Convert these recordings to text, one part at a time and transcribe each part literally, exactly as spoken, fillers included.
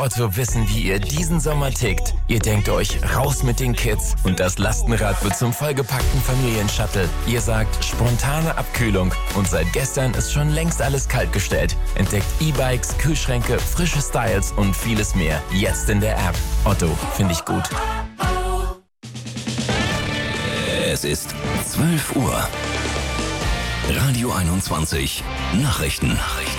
Otto wissen, wie ihr diesen Sommer tickt. Ihr denkt euch, raus mit den Kids und das Lastenrad wird zum vollgepackten Familienshuttle. Ihr sagt, spontane Abkühlung und seit gestern ist schon längst alles kaltgestellt. Entdeckt E-Bikes, Kühlschränke, frische Styles und vieles mehr. Jetzt in der App. Otto, finde ich gut. Es ist zwölf Uhr. Radio einundzwanzig. Nachrichten.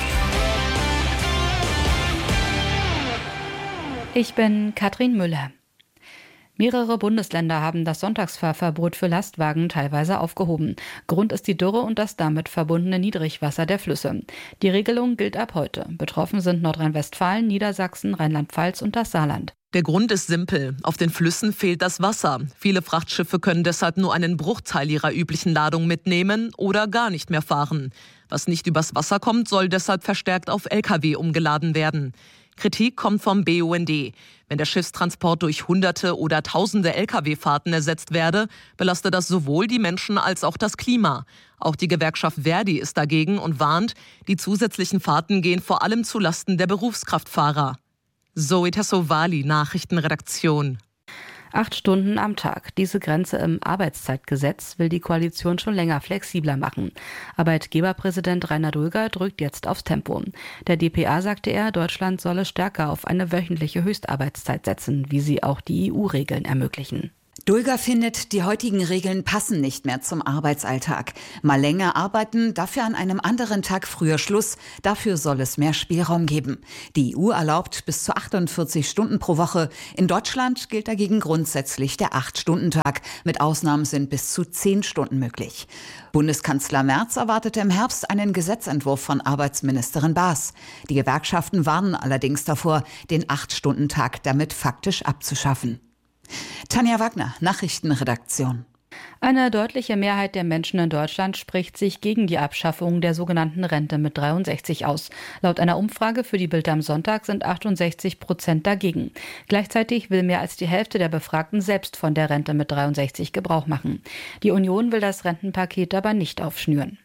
Ich bin Katrin Müller. Mehrere Bundesländer haben das Sonntagsfahrverbot für Lastwagen teilweise aufgehoben. Grund ist die Dürre und das damit verbundene Niedrigwasser der Flüsse. Die Regelung gilt ab heute. Betroffen sind Nordrhein-Westfalen, Niedersachsen, Rheinland-Pfalz und das Saarland. Der Grund ist simpel. Auf den Flüssen fehlt das Wasser. Viele Frachtschiffe können deshalb nur einen Bruchteil ihrer üblichen Ladung mitnehmen oder gar nicht mehr fahren. Was nicht übers Wasser kommt, soll deshalb verstärkt auf L K W umgeladen werden. Kritik kommt vom B U N D. Wenn der Schiffstransport durch Hunderte oder Tausende L K W-Fahrten ersetzt werde, belaste das sowohl die Menschen als auch das Klima. Auch die Gewerkschaft Verdi ist dagegen und warnt, die zusätzlichen Fahrten gehen vor allem zulasten der Berufskraftfahrer. Zoe Tassovali, Nachrichtenredaktion. Acht Stunden am Tag. Diese Grenze im Arbeitszeitgesetz will die Koalition schon länger flexibler machen. Arbeitgeberpräsident Rainer Dulger drückt jetzt aufs Tempo. Der D P A sagte er, Deutschland solle stärker auf eine wöchentliche Höchstarbeitszeit setzen, wie sie auch die E U-Regeln ermöglichen. Dulger findet, die heutigen Regeln passen nicht mehr zum Arbeitsalltag. Mal länger arbeiten, dafür an einem anderen Tag früher Schluss. Dafür soll es mehr Spielraum geben. Die E U erlaubt bis zu achtundvierzig Stunden pro Woche. In Deutschland gilt dagegen grundsätzlich der acht-Stunden-Tag. Mit Ausnahmen sind bis zu zehn Stunden möglich. Bundeskanzler Merz erwartete im Herbst einen Gesetzentwurf von Arbeitsministerin Baas. Die Gewerkschaften warnen allerdings davor, den acht-Stunden-Tag damit faktisch abzuschaffen. Tanja Wagner, Nachrichtenredaktion. Eine deutliche Mehrheit der Menschen in Deutschland spricht sich gegen die Abschaffung der sogenannten Rente mit dreiundsechzig aus. Laut einer Umfrage für die Bild am Sonntag sind achtundsechzig Prozent dagegen. Gleichzeitig will mehr als die Hälfte der Befragten selbst von der Rente mit dreiundsechzig Gebrauch machen. Die Union will das Rentenpaket aber nicht aufschnüren.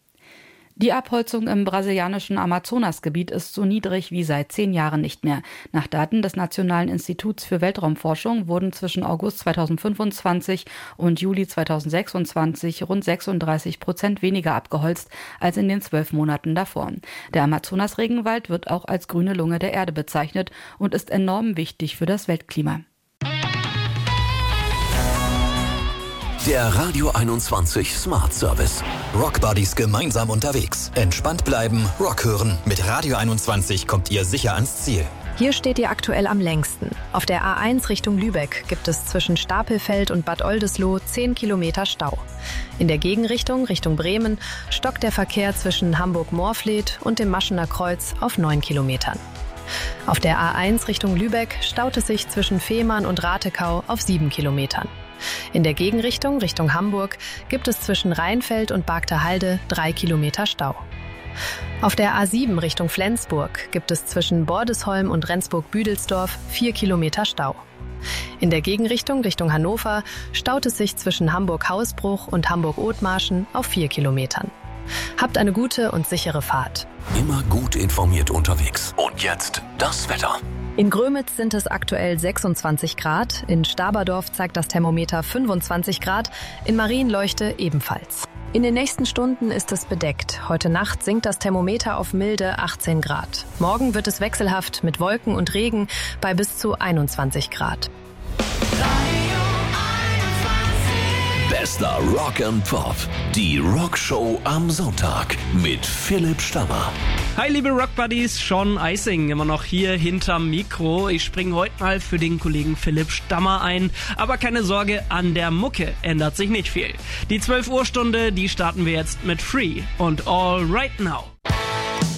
Die Abholzung im brasilianischen Amazonasgebiet ist so niedrig wie seit zehn Jahren nicht mehr. Nach Daten des Nationalen Instituts für Weltraumforschung wurden zwischen August zweitausendfünfundzwanzig und Juli zweitausendsechsundzwanzig rund sechsunddreißig Prozent weniger abgeholzt als in den zwölf Monaten davor. Der Amazonas-Regenwald wird auch als grüne Lunge der Erde bezeichnet und ist enorm wichtig für das Weltklima. Der Radio einundzwanzig Smart Service. Rock Buddies gemeinsam unterwegs. Entspannt bleiben, Rock hören. Mit Radio einundzwanzig kommt ihr sicher ans Ziel. Hier steht ihr aktuell am längsten. Auf der A eins Richtung Lübeck gibt es zwischen Stapelfeld und Bad Oldesloe zehn Kilometer Stau. In der Gegenrichtung, Richtung Bremen, stockt der Verkehr zwischen Hamburg-Moorfleet und dem Maschener Kreuz auf neun Kilometern. Auf der A eins Richtung Lübeck staut es sich zwischen Fehmarn und Ratekau auf sieben Kilometern. In der Gegenrichtung, Richtung Hamburg, gibt es zwischen Rheinfeld und Bargter-Halde drei Kilometer Stau. Auf der A sieben Richtung Flensburg gibt es zwischen Bordesholm und Rendsburg-Büdelsdorf vier Kilometer Stau. In der Gegenrichtung, Richtung Hannover, staut es sich zwischen Hamburg-Hausbruch und Hamburg-Othmarschen auf vier Kilometern. Habt eine gute und sichere Fahrt. Immer gut informiert unterwegs. Und jetzt das Wetter. In Grömitz sind es aktuell sechsundzwanzig Grad, in Staberdorf zeigt das Thermometer fünfundzwanzig Grad, in Marienleuchte ebenfalls. In den nächsten Stunden ist es bedeckt. Heute Nacht sinkt das Thermometer auf milde achtzehn Grad. Morgen wird es wechselhaft mit Wolken und Regen bei bis zu einundzwanzig Grad. Bester Rock and Pop. Die Rockshow am Sonntag mit Philipp Stammer. Hi liebe Rockbuddies, Sean Eising immer noch hier hinterm Mikro. Ich springe heute mal für den Kollegen Philipp Stammer ein. Aber keine Sorge, an der Mucke ändert sich nicht viel. Die zwölf Uhr Stunde, die starten wir jetzt mit Free und All Right Now.